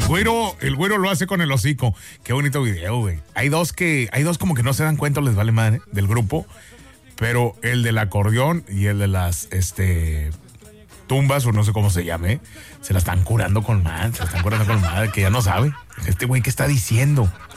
El güero lo hace con el hocico. Qué bonito video, güey. Hay dos como que no se dan cuenta, les vale madre, del grupo. Pero el del acordeón y el de las, tumbas, o no sé cómo se llame, se la están curando con madre, que ya no sabe. Este güey, ¿qué está diciendo?